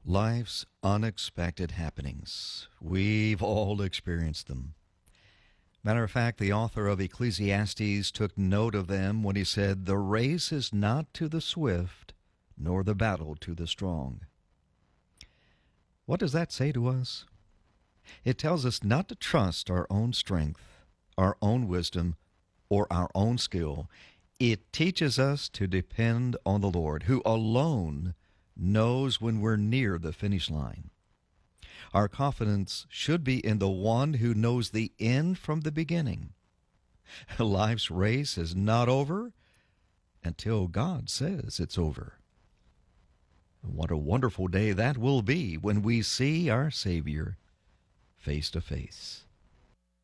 Life's unexpected happenings. We've all experienced them. Matter of fact, the author of Ecclesiastes took note of them when he said, "The race is not to the swift, nor the battle to the strong." What does that say to us? It tells us not to trust our own strength, our own wisdom, or our own skill. It teaches us to depend on the Lord, who alone knows when we're near the finish line. Our confidence should be in the one who knows the end from the beginning. Life's race is not over until God says it's over. What a wonderful day that will be when we see our Savior face to face.